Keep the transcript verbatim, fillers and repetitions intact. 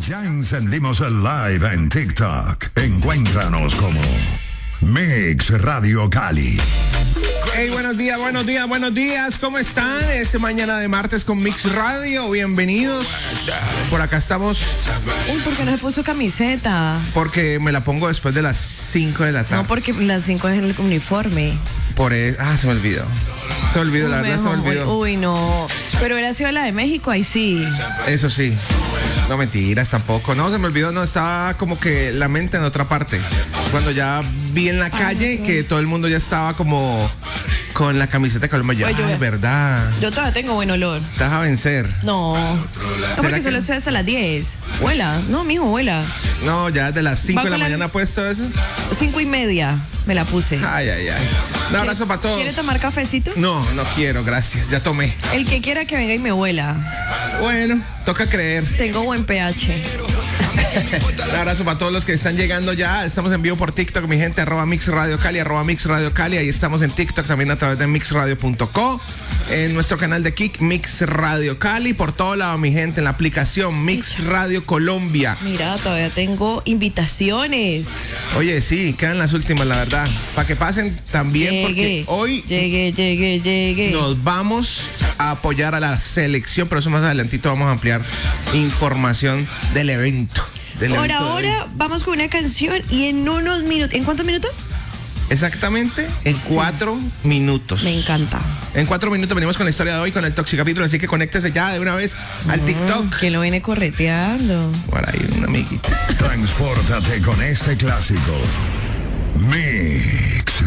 Ya encendimos el live en TikTok. Encuéntranos como Mix Radio Cali. Hey, buenos días, buenos días, buenos días. ¿Cómo están? Es mañana de martes con Mix Radio. Bienvenidos. Por acá estamos. Uy, ¿por qué no se puso camiseta? Porque me la pongo después de las cinco de la tarde. No, porque las cinco es el uniforme. Por eso. Ah, se me olvidó. Se me olvidó, la verdad se me olvidó. Uy, no. Pero hubiera sido la de México, ahí sí. Eso sí. No, mentiras tampoco. No, se me olvidó. No, estaba como que la mente en otra parte. Cuando ya vi en la calle Ay, que todo el mundo ya estaba como con la camiseta de Colombia. Yo, Oye, ah, verdad. Yo todavía tengo buen olor. Te vas a vencer. No. No, porque que- solo estoy hasta las diez. Vuela. No, mijo, vuela. No, ya desde las cinco Va de la con la- mañana puesto eso. Cinco y media me la puse. Ay, ay, ay. Un abrazo para todos. ¿Quiere tomar cafecito? No, no quiero, gracias. Ya tomé. El que quiera que venga y me vuela. Bueno, toca creer. Tengo buen pH. Un abrazo para todos los que están llegando ya. Estamos en vivo por TikTok, mi gente, arroba Mix Radio Cali, arroba Mix Radio Cali. Ahí estamos en TikTok también a través de mix radio punto co. En nuestro canal de Kik, Mix Radio Cali. Por todo lado, mi gente, en la aplicación Mix Radio Colombia. Mira, todavía tengo invitaciones. Oye, sí, quedan las últimas, la verdad. Para que pasen también, porque Llegué, hoy Llegué, llegué, llegué. nos vamos a apoyar a la selección, pero eso más adelantito vamos a ampliar información del evento. Del Por evento de hoy. ahora vamos con una canción y en unos minutos. ¿En cuántos minutos? Exactamente en Sí. cuatro minutos. Me encanta. En cuatro minutos venimos con la historia de hoy, con el Toxicapítulo, así que conéctese ya de una vez al TikTok. Que lo viene correteando. Por ahí, una amiguita. Transpórtate con este clásico. Mix